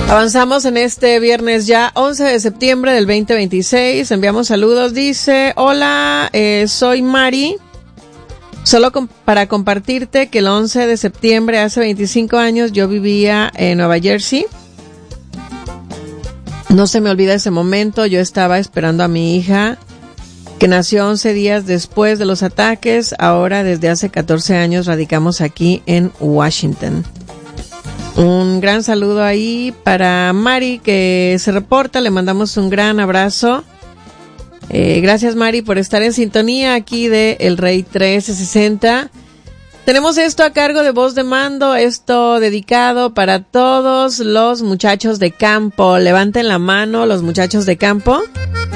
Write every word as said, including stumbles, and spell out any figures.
Avanzamos en este viernes ya once de septiembre del veinte veintiséis. Enviamos saludos. Dice, hola, eh, soy Mari. Solo com- para compartirte que el once de septiembre hace veinticinco años yo vivía en Nueva Jersey. No se me olvida ese momento. Yo estaba esperando a mi hija, que nació once días después de los ataques. Ahora desde hace catorce años radicamos aquí en Washington. Un gran saludo ahí para Mari, que se reporta. Le mandamos un gran abrazo. Eh, gracias, Mari, por estar en sintonía aquí de El Rey trece sesenta. Tenemos esto a cargo de Voz de Mando, esto dedicado para todos los muchachos de campo. Levanten la mano los muchachos de campo.